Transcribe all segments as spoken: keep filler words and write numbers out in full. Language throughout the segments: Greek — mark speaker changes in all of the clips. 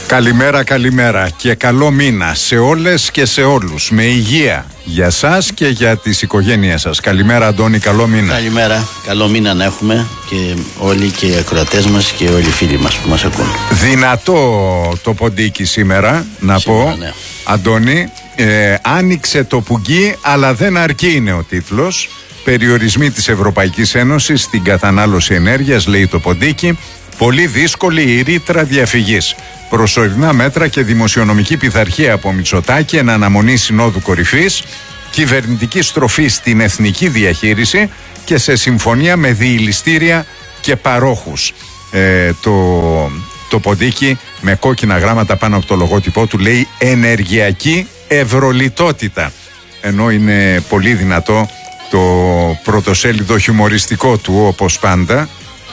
Speaker 1: Καλημέρα, καλημέρα και καλό μήνα σε όλες και σε όλους. Με υγεία για σας και για τις οικογένειες σας. Καλημέρα, Αντώνη, καλό μήνα.
Speaker 2: Καλημέρα, καλό μήνα να έχουμε και όλοι και οι ακροατές μας και όλοι οι φίλοι μας που μας ακούν.
Speaker 1: Δυνατό το ποντίκι σήμερα, να σήμερα, πω, ναι. Αντώνη, ε, άνοιξε το πουγγί, αλλά δεν αρκεί είναι ο τίτλος. Περιορισμοί της Ευρωπαϊκής Ένωσης στην κατανάλωση ενέργειας, λέει το ποντίκι. Πολύ δύσκολη η ρήτρα διαφυγής. Προσωρινά μέτρα και δημοσιονομική πειθαρχία από Μητσοτάκη εν αναμονή Συνόδου Κορυφής, κυβερνητική στροφή στην εθνική διαχείριση και σε συμφωνία με διηλιστήρια και παρόχους. Ε, το, το ποντίκι με κόκκινα γράμματα πάνω από το λογότυπό του λέει ενεργειακή ευρωλιτότητα. Ενώ είναι πολύ δυνατό το πρωτοσέλιδο χιουμοριστικό του, όπως πάντα.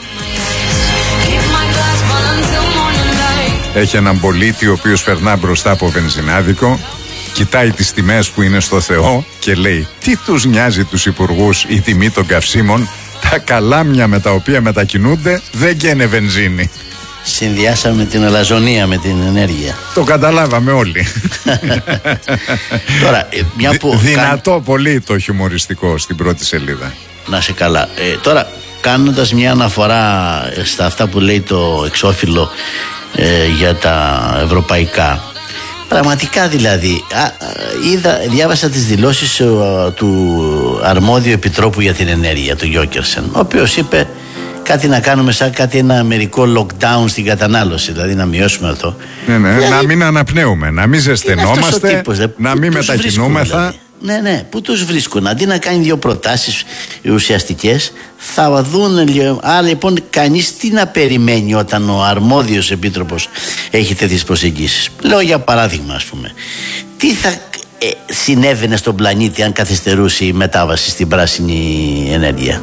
Speaker 1: Έχει έναν πολίτη ο οποίος περνά μπροστά από βενζινάδικο, κοιτάει τις τιμές που είναι στο Θεό και λέει τι τους νοιάζει τους υπουργούς η τιμή των καυσίμων, τα καλάμια με τα οποία μετακινούνται δεν καίνε βενζίνη.
Speaker 2: Συνδυάσαμε την αλαζονία με την ενέργεια.
Speaker 1: Το καταλάβαμε όλοι.
Speaker 2: Τώρα, μια που
Speaker 1: δυνατό
Speaker 2: κάν...
Speaker 1: πολύ το χιουμοριστικό στην πρώτη σελίδα.
Speaker 2: Να σε καλά. ε, Τώρα, κάνοντας μια αναφορά στα αυτά που λέει το εξώφυλλο ε, για τα ευρωπαϊκά, πραγματικά δηλαδή α, είδα, διάβασα τις δηλώσεις α, του αρμόδιου επιτρόπου για την ενέργεια, του Γιόκερσεν, ο οποίος είπε κάτι να κάνουμε σαν κάτι ένα μερικό lockdown στην κατανάλωση, δηλαδή να μειώσουμε αυτό.
Speaker 1: Ναι, ναι, δηλαδή, να μην αναπνέουμε, να μην ζεσθενόμαστε,
Speaker 2: τύπος, δε,
Speaker 1: να μην μετακινούμεθα.
Speaker 2: Δηλαδή. Ναι, ναι, πού τους βρίσκουν. Αντί να κάνει δύο προτάσεις ουσιαστικές, θα δουν. Άρα λοιπόν, κανείς τι να περιμένει όταν ο αρμόδιος επίτροπος έχει τέτοιες προσεγγίσεις. Λέω για παράδειγμα, ας πούμε, τι θα ε, συνέβαινε στον πλανήτη αν καθυστερούσε η μετάβαση στην πράσινη ενέργεια.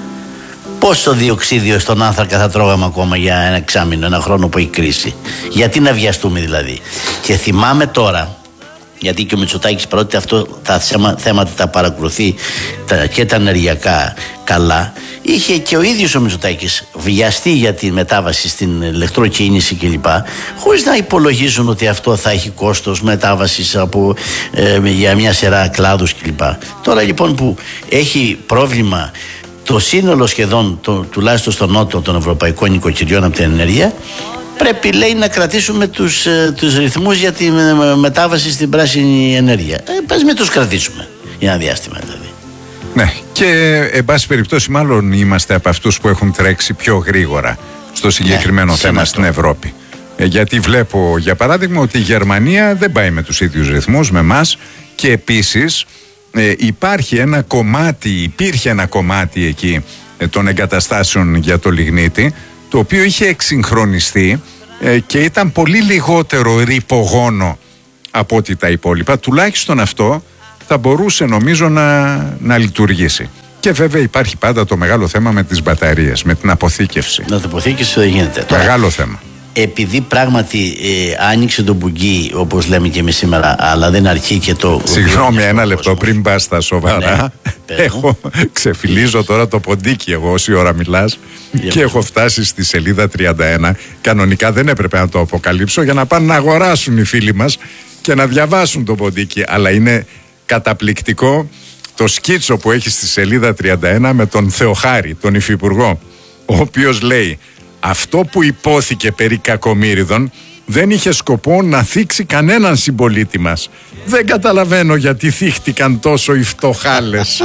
Speaker 2: Πόσο διοξίδιο στον άνθρακα θα τρώγαμε ακόμα για ένα εξάμηνο, ένα χρόνο που έχει κρίση. Γιατί να βιαστούμε δηλαδή. Και θυμάμαι τώρα, γιατί και ο Μητσοτάκης, παρότι αυτό τα θέματα τα παρακολουθεί τα, και τα ενεργειακά καλά, είχε και ο ίδιος ο Μητσοτάκης βιαστεί για τη μετάβαση στην ηλεκτροκίνηση κλπ, χωρίς να υπολογίζουν ότι αυτό θα έχει κόστος μετάβασης από, ε, για μια σειρά κλάδους κλπ. Τώρα λοιπόν που έχει πρόβλημα το σύνολο σχεδόν το, τουλάχιστον στο νότο των ευρωπαϊκών νοικοκυριών από την ενέργεια, πρέπει, λέει, να κρατήσουμε τους, τους ρυθμούς για τη μετάβαση στην πράσινη ενέργεια. Ε, πες μην τους κρατήσουμε για ένα διάστημα δηλαδή.
Speaker 1: Ναι, και εν πάση περιπτώσει μάλλον είμαστε από αυτούς που έχουν τρέξει πιο γρήγορα στο συγκεκριμένο ναι, θέμα στην Ευρώπη. Ε, γιατί βλέπω για παράδειγμα ότι η Γερμανία δεν πάει με τους ίδιους ρυθμούς με εμάς και επίσης ε, υπάρχει ένα κομμάτι, υπήρχε ένα κομμάτι εκεί ε, των εγκαταστάσεων για το λιγνίτη, το οποίο είχε εξυγχρονιστεί ε, και ήταν πολύ λιγότερο ρυπογόνο από ό,τι τα υπόλοιπα. Τουλάχιστον αυτό θα μπορούσε νομίζω να, να λειτουργήσει. Και βέβαια υπάρχει πάντα το μεγάλο θέμα με τις μπαταρίες, με την αποθήκευση.
Speaker 2: Με την αποθήκευση δεν γίνεται.
Speaker 1: Μεγάλο
Speaker 2: Τώρα,
Speaker 1: θέμα.
Speaker 2: Επειδή πράγματι ε, άνοιξε το μπουγγί, όπως λέμε και εμείς σήμερα, αλλά δεν αρκεί και το...
Speaker 1: Συγγνώμη, ένα λεπτό πριν πας στα σοβαρά. Ναι, έχω, ξεφυλίζω τώρα το ποντίκι εγώ όση ώρα μιλάς yeah. και έχω φτάσει στη σελίδα τριάντα ένα. Κανονικά δεν έπρεπε να το αποκαλύψω για να πάνε να αγοράσουν οι φίλοι μας και να διαβάσουν το ποντίκι. Αλλά είναι καταπληκτικό το σκίτσο που έχει στη σελίδα τριάντα ένα με τον Θεοχάρη, τον υφυπουργό, ο οποίος λέει: αυτό που υπόθηκε περί κακομοίριδων δεν είχε σκοπό να θίξει κανέναν συμπολίτη μας. Δεν καταλαβαίνω γιατί θύχτηκαν τόσο οι φτωχάλες.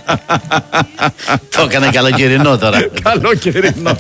Speaker 2: Το έκανε καλοκαιρινό τώρα.
Speaker 1: Καλοκαιρινό.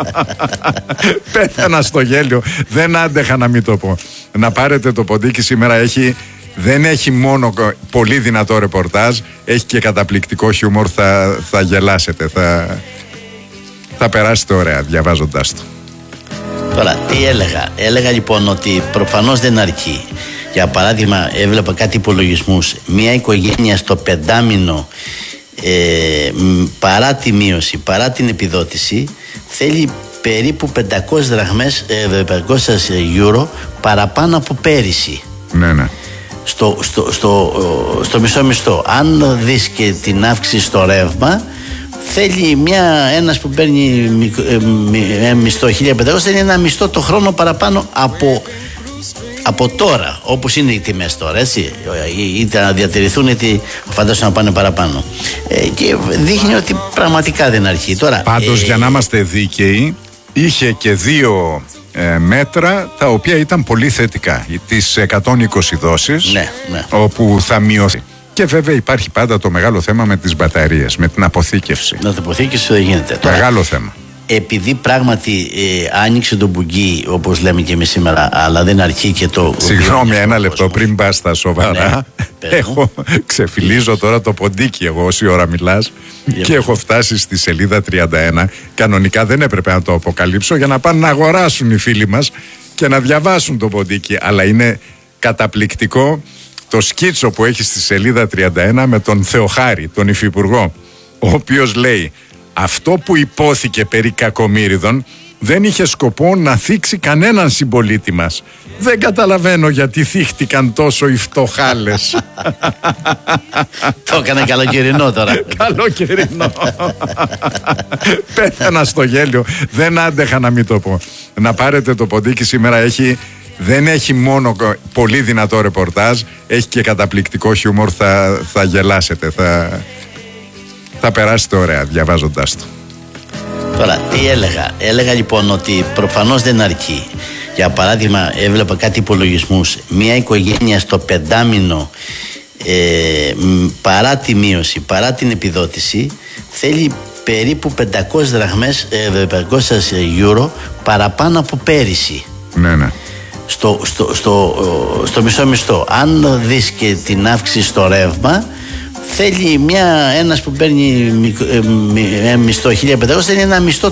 Speaker 1: Πέθανα στο γέλιο. Δεν άντεχα να μην το πω. Να πάρετε το ποντίκι σήμερα, έχει... δεν έχει μόνο πολύ δυνατό ρεπορτάζ, έχει και καταπληκτικό χιούμορ. Θα, θα γελάσετε, θα... θα περάσετε ωραία διαβάζοντάς το.
Speaker 2: Τώρα, τι έλεγα. Έλεγα λοιπόν ότι προφανώς δεν αρκεί. Για παράδειγμα, έβλεπα κάτι υπολογισμούς. Μια οικογένεια στο πεντάμινο, ε, παρά τη μείωση, παρά την επιδότηση, θέλει περίπου πεντακόσιες δραχμές, ε, πεντακόσια ευρώ παραπάνω από πέρυσι.
Speaker 1: Ναι, ναι.
Speaker 2: Στο, στο, στο, στο μισό μισθό. Αν δεις και την αύξηση στο ρεύμα, θέλει μια, ένας που παίρνει ε, μισθό χίλια πεντακόσια, θέλει ένα μισθό το χρόνο παραπάνω από από τώρα, όπως είναι οι τιμές τώρα, έτσι, είτε να διατηρηθούν είτε φαντάζομαι να πάνε παραπάνω, ε, και δείχνει ότι πραγματικά δεν αρχεί τώρα.
Speaker 1: Πάντως,
Speaker 2: ε,
Speaker 1: για να είμαστε δίκαιοι, είχε και δύο ε, μέτρα τα οποία ήταν πολύ θετικά. Τις εκατόν είκοσι δόσεις,
Speaker 2: ναι, ναι.
Speaker 1: όπου θα μειωθεί. Και βέβαια υπάρχει πάντα το μεγάλο θέμα με τις μπαταρίες, με την αποθήκευση.
Speaker 2: Με την αποθήκευση δεν γίνεται.
Speaker 1: Μεγάλο
Speaker 2: τώρα,
Speaker 1: θέμα.
Speaker 2: Επειδή πράγματι ε, άνοιξε το μπουγγί, όπως λέμε και εμείς σήμερα, αλλά δεν αρχεί και το.
Speaker 1: Συγγνώμη, ένα λεπτό πριν πας στα σοβαρά. Ναι, έχω, ξεφυλίζω τώρα το ποντίκι εγώ όση ώρα μιλάς και έχω φτάσει στη σελίδα τριάντα ένα. Κανονικά δεν έπρεπε να το αποκαλύψω για να πάνε να αγοράσουν οι φίλοι μας και να διαβάσουν το ποντίκι. Αλλά είναι καταπληκτικό το σκίτσο που έχει στη σελίδα τριάντα ένα με τον Θεοχάρη, τον υφυπουργό, ο οποίος λέει: αυτό που υπόθηκε περί κακομοίριδων δεν είχε σκοπό να θίξει κανέναν συμπολίτη μας. Δεν καταλαβαίνω γιατί θύχτηκαν τόσο οι φτωχάλες.
Speaker 2: Το έκανε καλοκαιρινό τώρα.
Speaker 1: Καλοκαιρινό. Πέθανα στο γέλιο. Δεν άντεχα να μην το πω. Να πάρετε το ποντίκι σήμερα. Έχει, δεν έχει μόνο πολύ δυνατό ρεπορτάζ, έχει και καταπληκτικό χιούμορ. Θα, θα γελάσετε. Θα, θα περάσετε ωραία διαβάζοντάς το.
Speaker 2: Τώρα, τι έλεγα. Έλεγα λοιπόν ότι προφανώς δεν αρκεί. Για παράδειγμα, έβλεπα κάτι υπολογισμούς. Μια οικογένεια στο πεντάμινο, ε, παρά τη μείωση, παρά την επιδότηση, θέλει περίπου πεντακόσιες δραχμές, ε, πεντακόσια ευρώ παραπάνω από πέρυσι.
Speaker 1: Ναι, ναι.
Speaker 2: Στο, στο, στο, στο μισό μισθό. Αν δεις και την αύξηση στο ρεύμα, θέλει μια, ένας που παίρνει μισθό χίλια πεντακόσια, θέλει ένα μισθό